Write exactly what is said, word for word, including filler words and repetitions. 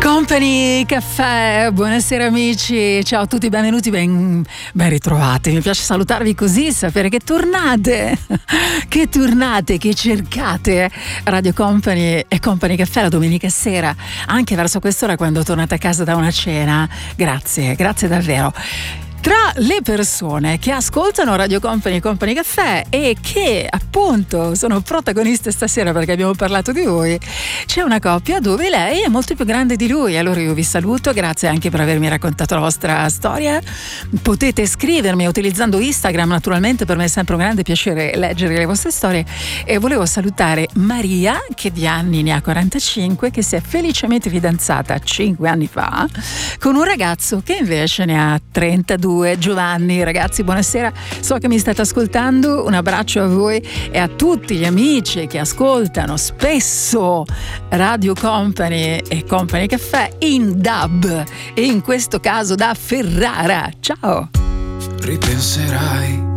Company Caffè, buonasera amici, ciao a tutti, benvenuti, ben, ben ritrovati. Mi piace salutarvi così, sapere che tornate, che tornate, che cercate Radio Company e Company Caffè la domenica sera, anche verso quest'ora quando tornate a casa da una cena. Grazie, grazie davvero. Tra le persone che ascoltano Radio Company e Company Caffè e che appunto sono protagoniste stasera perché abbiamo parlato di voi, c'è una coppia dove lei è molto più grande di lui. Allora io vi saluto, grazie anche per avermi raccontato la vostra storia. Potete scrivermi utilizzando Instagram, naturalmente per me è sempre un grande piacere leggere le vostre storie. E volevo salutare Maria, che di anni ne ha quarantacinque, che si è felicemente fidanzata cinque anni fa con un ragazzo che invece ne ha trentadue. Giovanni, ragazzi, buonasera, so che mi state ascoltando, un abbraccio a voi e a tutti gli amici che ascoltano spesso Radio Company e Company Caffè in D A B e in questo caso da Ferrara. Ciao! Ripenserai